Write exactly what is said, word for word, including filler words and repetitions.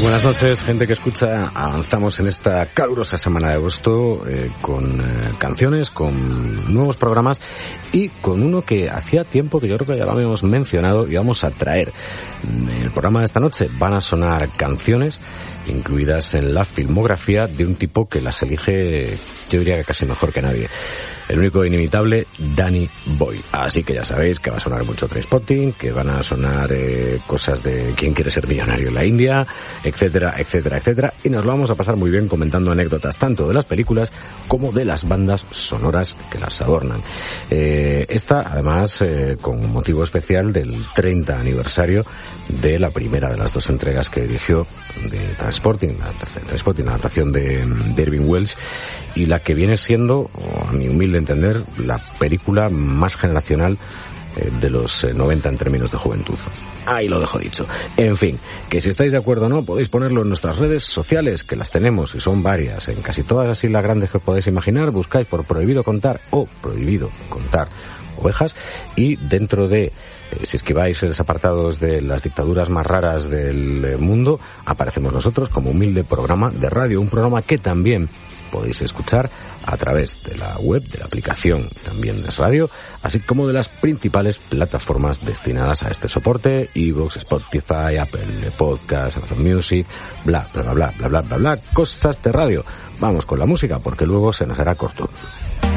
Buenas noches, gente que escucha. Avanzamos en esta calurosa semana de agosto eh, con eh, canciones, con nuevos programas y con uno que hacía tiempo que yo creo que ya lo habíamos mencionado y vamos a traer. En el programa de esta noche van a sonar canciones incluidas en la filmografía de un tipo que las elige, yo diría que casi mejor que nadie. El único e inimitable Danny Boy. Así que ya sabéis que va a sonar mucho Trainspotting, que van a sonar eh, cosas de quién quiere ser millonario en la India, etcétera, etcétera, etcétera. Y nos lo vamos a pasar muy bien comentando anécdotas tanto de las películas como de las bandas sonoras que las adornan. Eh, esta, además, eh, con motivo especial del treinta aniversario de la primera de las dos entregas que dirigió de Trainspotting, la, Trainspotting, la adaptación de, de Irving Welsh, y la que viene siendo, a mi humilde entender, la película más generacional eh, de los eh, noventa en términos de juventud. Ahí lo dejo dicho. En fin, que si estáis de acuerdo o no, podéis ponerlo en nuestras redes sociales, que las tenemos y son varias, en casi todas las islas grandes que os podéis imaginar. Buscáis por Prohibido Contar o Prohibido Contar Ovejas, y dentro de, eh, si esquiváis los apartados de las dictaduras más raras del eh, mundo, aparecemos nosotros como humilde programa de radio, un programa que también podéis escuchar a través de la web, de la aplicación también es radio, así como de las principales plataformas destinadas a este soporte: iVoox, Spotify, Apple Podcasts, Amazon Music, bla, bla, bla, bla, bla, bla, bla, bla, cosas de radio. Vamos con la música porque luego se nos hará corto.